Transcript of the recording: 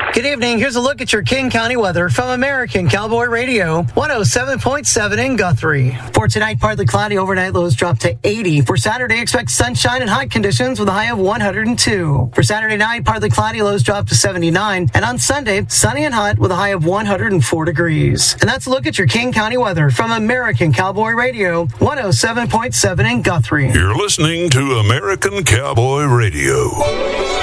Good evening. Here's a look at your King County weather from American Cowboy Radio, 107.7 in Guthrie. For tonight, partly cloudy, overnight lows drop to 80. For Saturday, expect sunshine and hot conditions with a high of 102. For Saturday night, partly cloudy, lows drop to 79. And on Sunday, sunny and hot with a high of 104 degrees. And that's a look at your King County weather from American Cowboy Radio, 107.7 in Guthrie. You're listening to American Cowboy Radio.